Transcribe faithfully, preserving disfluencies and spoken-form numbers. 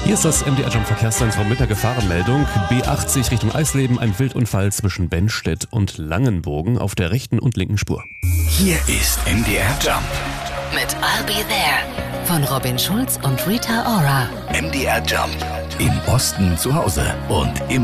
Hier ist das M D R Jump Verkehrszentrum mit der Gefahrenmeldung. B achtzig Richtung Eisleben, ein Wildunfall zwischen Bennstedt und Langenbogen auf der rechten und linken Spur. Hier ist M D R Jump mit I'll Be There von Robin Schulz und Rita Ora. M D R Jump. Im Osten zu Hause und im